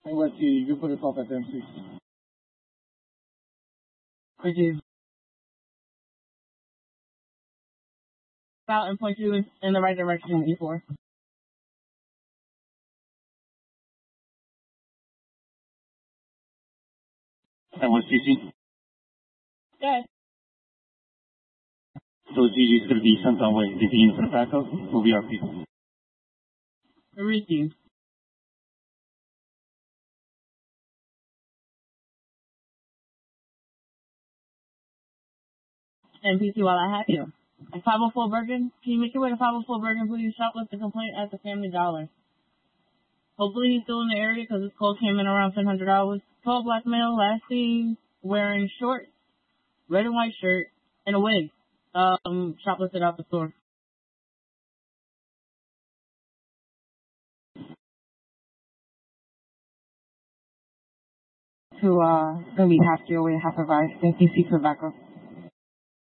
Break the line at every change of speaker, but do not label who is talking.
Let's see, you can put us off at them, please. Thank you. About and point you in the right direction, E4. And what's GG? Okay. So GG is going to be sent on way. If you for the backup, will be our people. Riki. And PC while I have you. And 504 Bergen, can you make your way to 504 Bergen, please? Shoplift the complaint at the Family Dollar. Hopefully he's still in the area because this call came in around $10. Tall black male, last seen wearing shorts, red and white shirt, and a wig. Shoplifted out the store. To, gonna be half your way, half advice. Thank you, for backup.